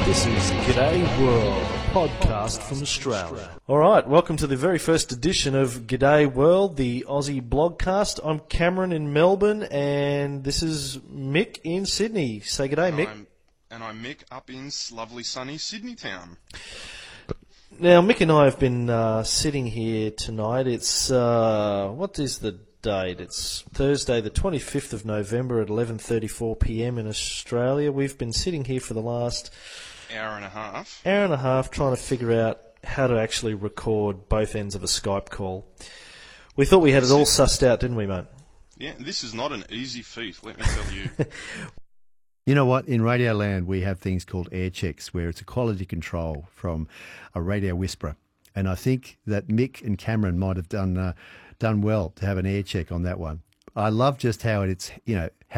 This is G'day World, a podcast from Australia. All right, welcome to the very first edition of G'day World, the Aussie blogcast. I'm Cameron in Melbourne, and this is Mick in Sydney. Say g'day, Mick. I'm Mick up in lovely sunny Sydney town. Now, Mick and I have been sitting here tonight. It's, what is the date? It's Thursday, the 25th of November at 11:34pm in Australia. We've been sitting here for the last Hour and a half trying to figure out how to actually record both ends of a Skype call. We thought we had it all sussed out, didn't we, mate? Yeah, this is not an easy feat, let me tell you. You know what? In Radioland, we have things called air checks, where it's a quality control from a radio whisperer. And I think that Mick and Cameron might have done well to have an air check on that one. I love just how